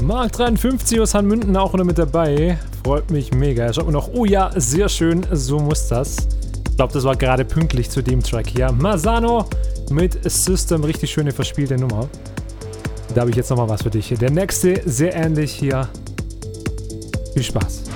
Mark 53 aus Hanmünden auch noch mit dabei. Freut mich mega. Schaut mir noch. Oh ja, sehr schön. So muss das. Ich glaube, das war gerade pünktlich zu dem Track hier. Masano mit System. Richtig schöne verspielte Nummer. Da habe ich jetzt nochmal was für dich. Der nächste, sehr ähnlich hier. Viel Spaß.